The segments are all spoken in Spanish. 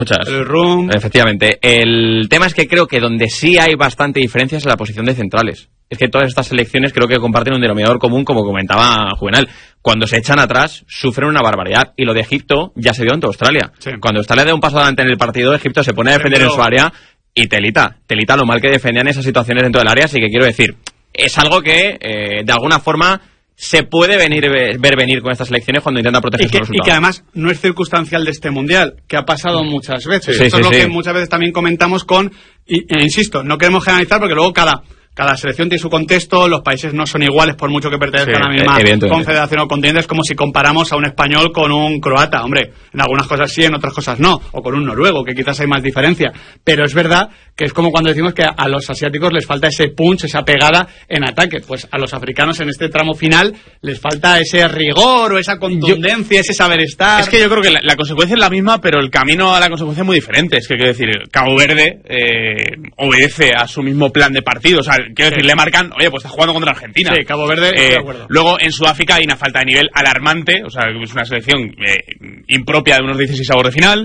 Muchas. El room. Efectivamente. El tema es que creo que donde sí hay bastante diferencia es en la posición de centrales. Es que todas estas selecciones creo que comparten un denominador común, como comentaba Juvenal. Cuando se echan atrás, sufren una barbaridad. Y lo de Egipto ya se dio ante Australia. Sí. Cuando Australia da un paso adelante en el partido, Egipto se pone a defender en su área y telita lo mal que defendían esas situaciones dentro del área. Así que quiero decir, es algo que de alguna forma se puede ver venir con estas selecciones cuando intenta proteger sus resultados. Y que además no es circunstancial de este Mundial, que ha pasado muchas veces. Sí, Esto es lo que muchas veces también comentamos e insisto, no queremos generalizar porque luego cada selección tiene su contexto, los países no son iguales por mucho que pertenezcan a la misma confederación o continente. Es como si comparamos a un español con un croata. Hombre, en algunas cosas sí, en otras cosas no. O con un noruego, que quizás hay más diferencia. Pero es verdad que es como cuando decimos que a los asiáticos les falta ese punch, esa pegada en ataque. Pues a los africanos en este tramo final les falta ese rigor o esa contundencia, ese saber estar. Es que yo creo que la consecuencia es la misma, pero el camino a la consecuencia es muy diferente. Es que quiero decir, Cabo Verde obedece a su mismo plan de partido. O sea, quiero decir, le marcan, oye, pues está jugando contra Argentina. Sí, Cabo Verde, estoy de acuerdo. Luego en Sudáfrica hay una falta de nivel alarmante, o sea, es una selección impropia de unos 16avos de final.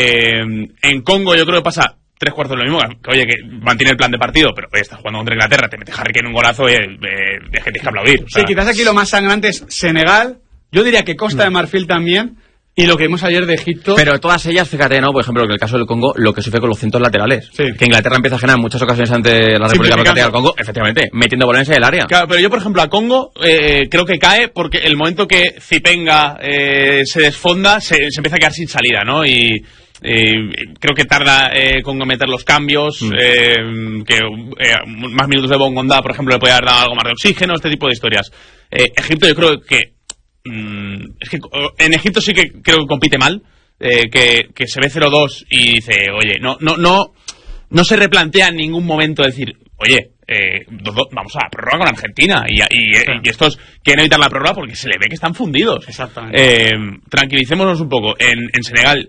En Congo yo creo que pasa 3/4 de lo mismo, que oye, que mantiene el plan de partido, pero oye, está jugando contra Inglaterra, te mete Harry Kane un golazo, oye, es que tienes que aplaudir. O sea, sí, quizás aquí lo más sangrante es Senegal, yo diría que Costa de Marfil también. Y lo que vimos ayer de Egipto. Pero todas ellas, fíjate, ¿no? Por ejemplo, en el caso del Congo, lo que sufre con los centros laterales. Sí. Que Inglaterra empieza a generar muchas ocasiones ante la República Democrática del Congo, efectivamente, metiendo balones en el área. Claro, pero yo, por ejemplo, a Congo creo que cae porque el momento que Zipenga se desfonda, se empieza a quedar sin salida, ¿no? Y creo que tarda Congo en meter los cambios, que más minutos de Bongonda, por ejemplo, le puede haber dado algo más de oxígeno, este tipo de historias. Egipto yo creo que es que en Egipto sí que creo que compite mal, que se ve 0-2 y dice, oye, no se replantea en ningún momento decir, oye, vamos a la prórroga con Argentina y estos quieren evitar la prórroga porque se le ve que están fundidos. Exactamente. Tranquilicémonos un poco. En Senegal,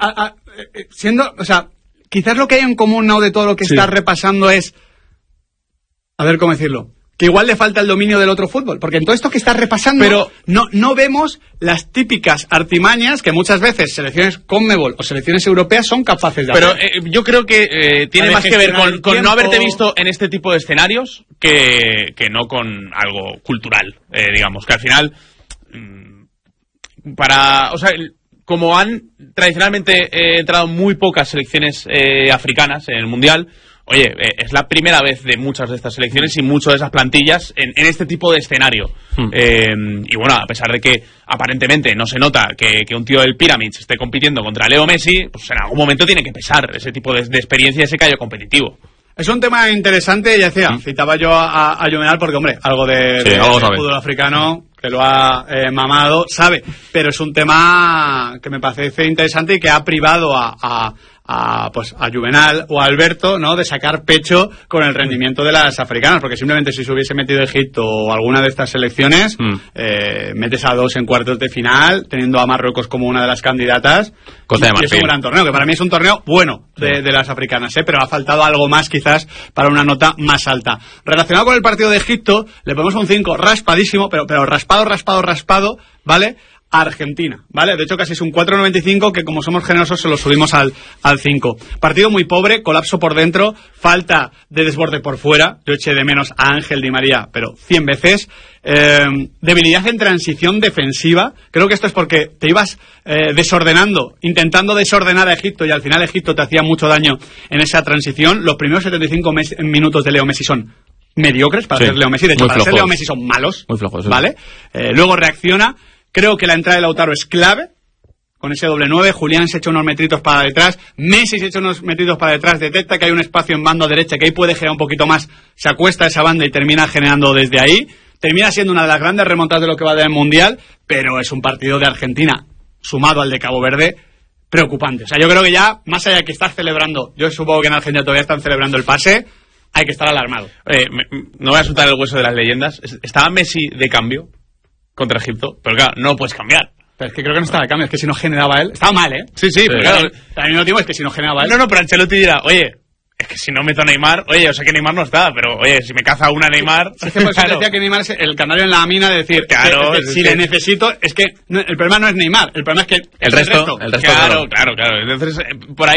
o sea, quizás lo que hay en común, ¿no?, de todo lo que estás repasando es, a ver cómo decirlo, que igual le falta el dominio del otro fútbol, porque en todo esto que estás repasando, pero no vemos las típicas artimañas que muchas veces selecciones CONMEBOL o selecciones europeas son capaces de hacer. Pero yo creo que tiene más que ver con no haberte visto en este tipo de escenarios que no con algo cultural, digamos, que al final o sea, como han tradicionalmente entrado muy pocas selecciones africanas en el Mundial, oye, es la primera vez de muchas de estas selecciones y muchas de esas plantillas en este tipo de escenario. Y bueno, a pesar de que aparentemente no se nota que un tío del Pyramids esté compitiendo contra Leo Messi, pues en algún momento tiene que pesar ese tipo de experiencia, ese callo competitivo. Es un tema interesante, ya decía, citaba yo a Juvenal porque, hombre, algo de fútbol africano que lo ha mamado, sabe, pero es un tema que me parece interesante y que ha privado a Juvenal o a Alberto, ¿no?, de sacar pecho con el rendimiento de las africanas, porque simplemente si se hubiese metido Egipto o alguna de estas selecciones, metes a 2 en cuartos de final, teniendo a Marruecos como una de las candidatas, y es un gran torneo, que para mí es un torneo bueno de las africanas, pero ha faltado algo más quizás para una nota más alta. Relacionado con el partido de Egipto, le ponemos un 5 raspadísimo, pero raspado, ¿vale?, Argentina, ¿vale? De hecho casi es un 4,95 que como somos generosos se lo subimos al 5. Partido muy pobre, colapso por dentro, falta de desborde por fuera. Yo eché de menos a Ángel Di María, pero 100 veces. Debilidad en transición defensiva. Creo que esto es porque te ibas desordenando, intentando desordenar a Egipto y al final Egipto te hacía mucho daño en esa transición. Los primeros 75 minutos de Leo Messi son mediocres para ser Leo Messi. De hecho, para ser Leo Messi son malos. Muy flojos, ¿vale? Luego reacciona. Creo que la entrada de Lautaro es clave, con ese doble 9, Julián se echa unos metritos para detrás, Messi se echa unos metritos para detrás, detecta que hay un espacio en banda derecha, que ahí puede generar un poquito más, se acuesta esa banda y termina generando desde ahí, termina siendo una de las grandes remontadas de lo que va del Mundial, pero es un partido de Argentina, sumado al de Cabo Verde, preocupante. O sea, yo creo que ya, más allá de que estás celebrando, yo supongo que en Argentina todavía están celebrando el pase, hay que estar alarmado. No voy a soltar el hueso de las leyendas, ¿estaba Messi de cambio contra Egipto? Pero claro, no puedes cambiar. Pero es que creo que no estaba de cambio, es que si no generaba él... Estaba mal, ¿eh? Sí, pero claro. Al mismo tiempo es que si no generaba él... No, pero Ancelotti dirá, oye, es que si no meto a Neymar, oye, yo sé que Neymar no está, pero oye, si me caza una Neymar... Es que por eso decía que Neymar es el canario en la mina de decir, claro, si le necesito, es que el problema no es Neymar, el problema es que... El resto. Claro. Entonces, por ahí